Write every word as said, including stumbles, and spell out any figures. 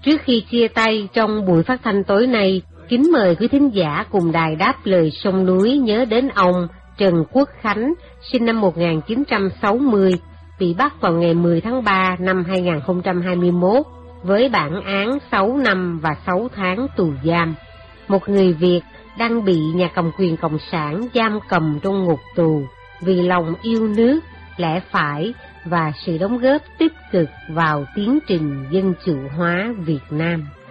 Trước khi chia tay trong buổi phát thanh tối nay, kính mời quý thính giả cùng đài Đáp Lời Sông Núi nhớ đến ông Trần Quốc Khánh, sinh năm một nghìn chín trăm sáu mươi, bị bắt vào ngày mười tháng ba năm hai nghìn không trăm hai mươi mốt với bản án sáu năm và sáu tháng tù giam. Một người Việt đang bị nhà cầm quyền Cộng sản giam cầm trong ngục tù vì lòng yêu nước, lẽ phải và sự đóng góp tích cực vào tiến trình dân chủ hóa Việt Nam.